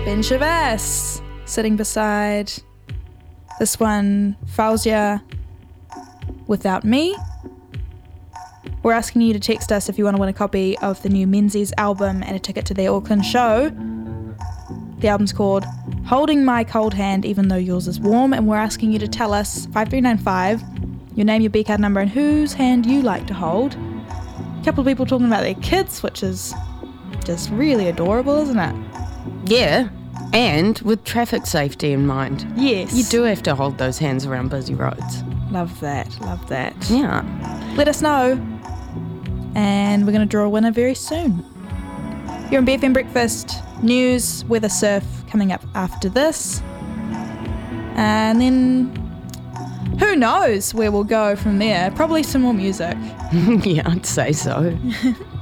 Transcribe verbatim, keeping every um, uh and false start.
Ben Shavas sitting beside this one, Fauzia, Without Me. We're asking you to text us if you want to win a copy of the new Menzies album and a ticket to their Auckland show. The album's called Holding My Cold Hand Even Though Yours Is Warm, and we're asking you to tell us, five three nine five, your name, your B card number, and whose hand you like to hold. A couple of people talking about their kids, which is just really adorable, isn't it? Yeah, and with traffic safety in mind. Yes. You do have to hold those hands around busy roads. Love that, love that. Yeah. Let us know, and we're going to draw a winner very soon. You're on B F M Breakfast, news, weather, surf coming up after this. And then who knows where we'll go from there? Probably some more music. Yeah, I'd say so.